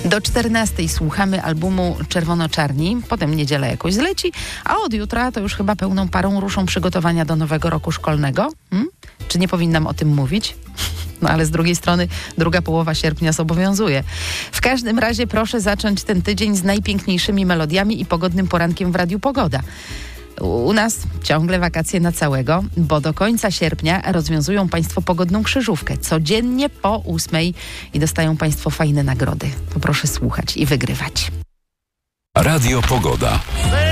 Do 14 słuchamy albumu Czerwono-Czarni, potem niedziela jakoś zleci, a od jutra to już chyba pełną parą ruszą przygotowania do nowego roku szkolnego. Czy nie powinnam o tym mówić? No ale z drugiej strony druga połowa sierpnia zobowiązuje. W każdym razie proszę zacząć ten tydzień z najpiękniejszymi melodiami i pogodnym porankiem w Radiu Pogoda. U nas ciągle wakacje na całego, bo do końca sierpnia rozwiązują Państwo pogodną krzyżówkę. Codziennie po 8:00 i dostają Państwo fajne nagrody. To proszę słuchać i wygrywać. Radio Pogoda.